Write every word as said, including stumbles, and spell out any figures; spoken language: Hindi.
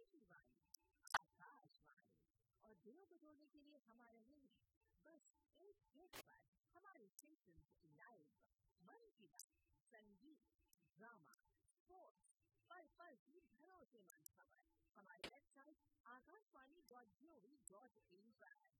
आकाशवाणी आकाशवाणी और दिलों को जोड़ने के लिए हमारे लिए बस एक क्लिक पर हमारे स्टेशन लाइव मन की बात, संगीत, ड्रामा, स्पोर्ट्स, पल पल की भरोसेमंद खबर हमारी website Akashvani dot G O V dot in पर